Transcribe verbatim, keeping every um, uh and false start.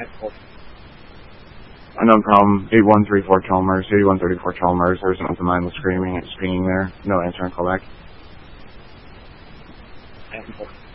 Unknown problem, eight one three four Chalmers, eighty-one thirty-four Chalmers, there's an open line with screaming and screaming there, no answer and call back.